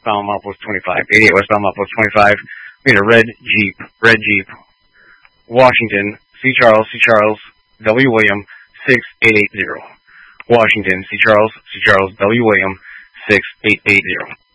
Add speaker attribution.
Speaker 1: westbound milepost 25. 88 westbound milepost 25. We need a red Jeep. Washington, C. Charles, W. William, 6880. Washington, C. Charles, W. William, 6880.